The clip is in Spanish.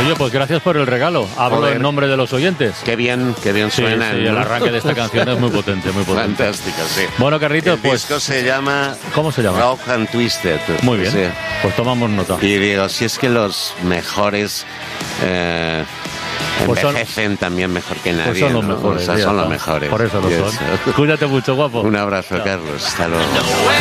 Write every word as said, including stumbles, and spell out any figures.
Oye, pues gracias por el regalo. Hablo Joder. en nombre de los oyentes. Qué bien, qué bien Sí, suena. sí, el arranque de esta canción es muy potente, muy potente. Fantástico, sí. Bueno, Carlitos, El pues... disco se llama ¿Cómo se llama? Rock and Twisted. Muy bien, Sí. pues tomamos nota. Y digo, si es que los mejores eh, Pues son- envejecen también mejor que nadie. Pues son los ¿no? mejores. O sea, ya son los está. mejores. Por eso lo Y son. eso. Cuídate mucho, guapo. Un abrazo, Chao. Carlos. Hasta luego.